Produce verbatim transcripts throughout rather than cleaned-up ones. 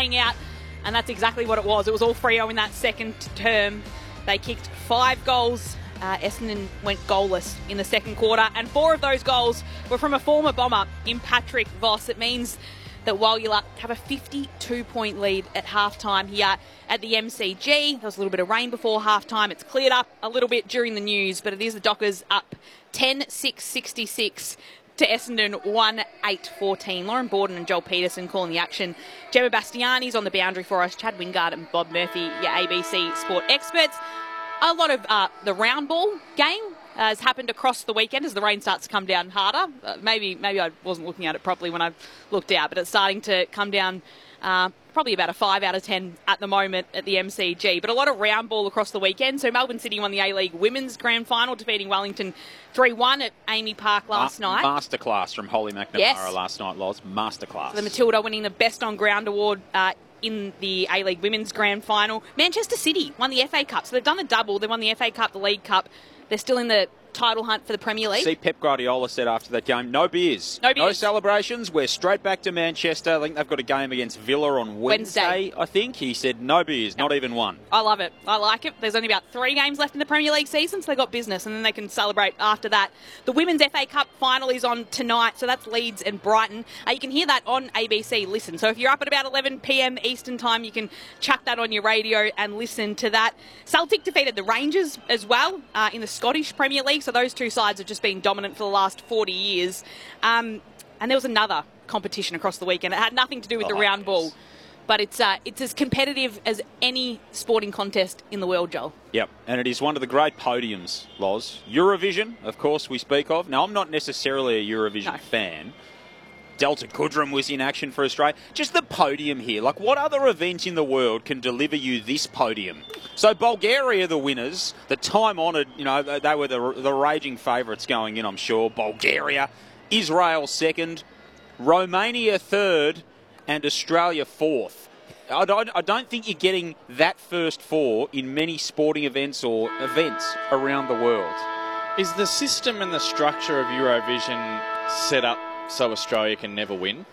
crying out, and that's exactly what it was. It was all Freo in that second term. They kicked five goals. Uh, Essendon went goalless in the second quarter, and four of those goals were from a former Bomber in Patrick Voss. It means that Woolloomooloo have a fifty-two point lead at halftime here at the M C G. There was a little bit of rain before halftime. It's cleared up a little bit during the news, but it is the Dockers up ten six sixty-six to Essendon one eight fourteen. Lauren Borden and Joel Peterson calling the action. Gemma Bastiani's on the boundary for us. Chad Wingard and Bob Murphy, your A B C sport experts. A lot of uh, the round ball game Uh, has happened across the weekend as the rain starts to come down harder. Uh, maybe maybe I wasn't looking at it properly when I looked out, but it's starting to come down uh, probably about a five out of ten at the moment at the M C G. But a lot of round ball across the weekend. So Melbourne City won the A-League Women's Grand Final, defeating Wellington three one at Amy Park last Ma- night. Masterclass from Holly McNamara Yes. last night, Loz. Masterclass. So the Matilda winning the Best on Ground award uh, in the A-League Women's Grand Final. Manchester City won the F A Cup. So they've done the double. They won the F A Cup, the League Cup. They're still in the title hunt for the Premier League. See, Pep Guardiola said after that game, no beers. No beers. No celebrations. We're straight back to Manchester. I think they've got a game against Villa on Wednesday, Wednesday. I think. He said no beers, No. not even one. I love it. I like it. There's only about three games left in the Premier League season, so they've got business, and then they can celebrate after that. The Women's F A Cup final is on tonight, so that's Leeds and Brighton. Uh, you can hear that on A B C Listen. So if you're up at about eleven p.m. Eastern Time, you can chuck that on your radio and listen to that. Celtic defeated the Rangers as well uh, in the Scottish Premier League, so those two sides have just been dominant for the last forty years. Um, and there was another competition across the weekend. It had nothing to do with Oh, the round yes. ball. But it's uh, it's as competitive as any sporting contest in the world, Joel. Yep, and it is one of the great podiums, Loz. Eurovision, of course, we speak of. Now, I'm not necessarily a Eurovision No. fan. Delta Kudrum was in action for Australia. Just the podium here. Like, what other event in the world can deliver you this podium? So Bulgaria, the winners, the time-honoured, you know, they they were the, the raging favourites going in, I'm sure. Bulgaria, Israel second, Romania third, and Australia fourth. I don't, I don't think you're getting that first four in many sporting events or events around the world. Is the system and the structure of Eurovision set up so Australia can never win?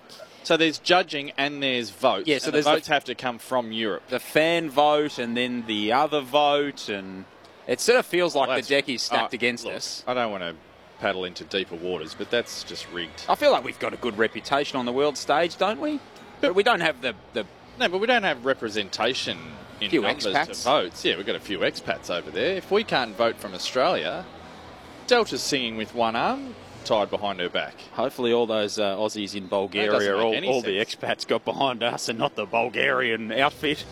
So there's judging and there's votes. Yeah, so and there's the the- votes have to come from Europe. The fan vote and then the other vote, and it sort of feels like Well, the that's- deck is stacked uh, against look, us. I don't want to paddle into deeper waters, but that's just rigged. I feel like we've got a good reputation on the world stage, don't we? But we don't have the... the No, but we don't have representation in Few numbers expats. to votes. Yeah, we've got a few expats over there. If we can't vote from Australia, Delta's singing with one arm tied behind her back. hopefully all those uh, Aussies in That Bulgaria, doesn't make all, any all the sense. expats got behind us and not the Bulgarian outfit.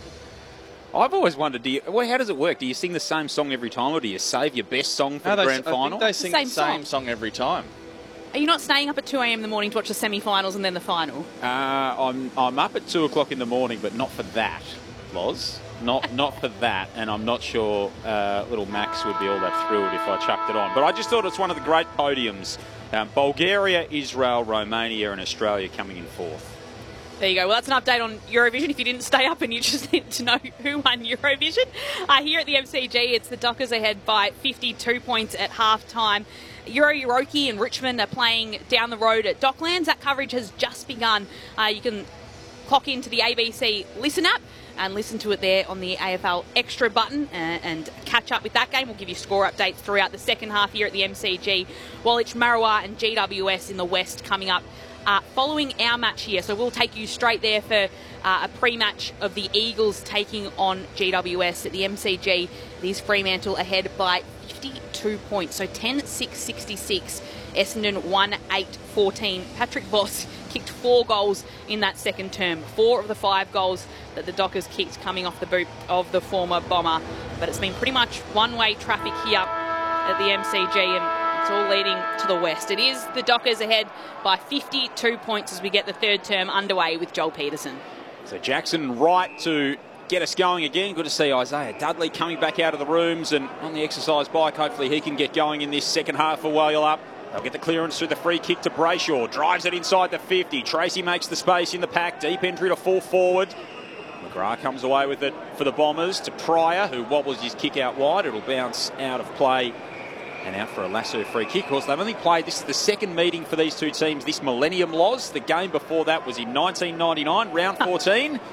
I've always wondered, do you, well, how does it work? Do you sing the same song every time, or do you save your best song for No, the they, grand I final? think they sing Same the same song. song every time. Are you not staying up at two a.m. in the morning to watch the semi-finals and then the final? Uh, I'm I'm up at two o'clock in the morning, but not for that, Loz. Not not for that, and I'm not sure uh, little Max would be all that thrilled if I chucked it on. But I just thought it's one of the great podiums. Um, Bulgaria, Israel, Romania, and Australia coming in fourth. There you go. Well, that's an update on Eurovision. If you didn't stay up and you just need to know who won Eurovision. Uh, here at the M C G, it's the Dockers ahead by fifty-two points at half-time. Euro Euroki and Richmond are playing down the road at Docklands. That coverage has just begun. Uh, you can clock into the A B C Listen app and listen to it there on the A F L Extra button and, and catch up with that game. We'll give you score updates throughout the second half here at the M C G. Wallich, Marooa and G W S in the West coming up uh, following our match here. So we'll take you straight there for uh, a pre-match of the Eagles taking on G W S at the M C G. It is Fremantle ahead by fifty-two points. So ten six sixty-six. Essendon one eight fourteen. Patrick Voss kicked four goals in that second term. Four of the five goals that the Dockers kicked coming off the boot of the former Bomber. But it's been pretty much one-way traffic here at the M C G, and it's all leading to the west. It is the Dockers ahead by fifty-two points as we get the third term underway with Joel Peterson. So Jackson right to get us going again. Good to see Isaiah Dudley coming back out of the rooms and on the exercise bike. Hopefully he can get going in this second half for Woolloomooloo. They'll get the clearance through the free kick to Brayshaw. Drives it inside the fifty. Tracy makes the space in the pack. Deep entry to full forward. McGrath comes away with it for the Bombers to Pryor, who wobbles his kick out wide. It'll bounce out of play and out for a lasso free kick. Of course, they've only played, this is the second meeting for these two teams this millennium, Loz. The game before that was in nineteen ninety-nine, round fourteen.